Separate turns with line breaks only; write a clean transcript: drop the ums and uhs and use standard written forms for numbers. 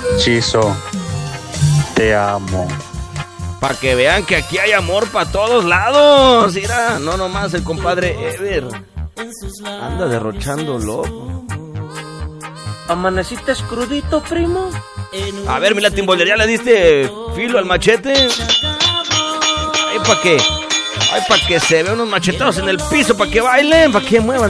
Chizo, te amo.
Para que vean que aquí hay amor para todos lados. Mira, no nomás el compadre Ever anda derrochándolo.
¿Amaneciste crudito, primo?
A ver, mi Latin Boiler, ¿ya le diste filo al machete? Ay, ¿para qué? Ay, para que se vean unos machetados en el piso, para que bailen, para que muevan